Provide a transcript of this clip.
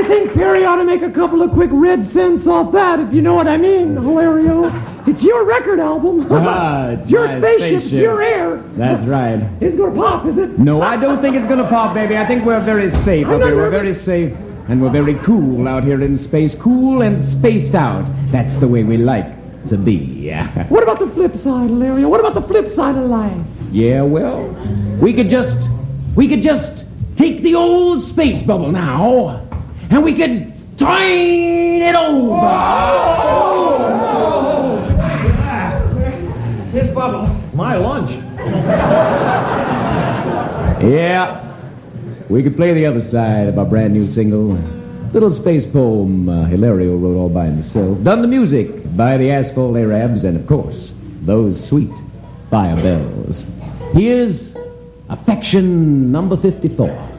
I think Perry ought to make a couple of quick red cents off that, if you know what I mean, Hilario. It's your record album. It's your spaceship. It's your air. That's right. It's going to pop, is it? No, I don't think it's going to pop, baby. I think we're very safe up here. We're very safe, and we're very cool out here in space. Cool and spaced out. That's the way we like to be. What about the flip side, Hilario? What about the flip side of life? Yeah, well, we could just take the old space bubble now, and we could turn it over. It's his bubble. It's my lunch. Yeah, we could play the other side of our brand new single, little space poem Hilario wrote all by himself. Done the music by the Asphalt Arabs, and of course, those sweet fire bells. Here's Affection number 54.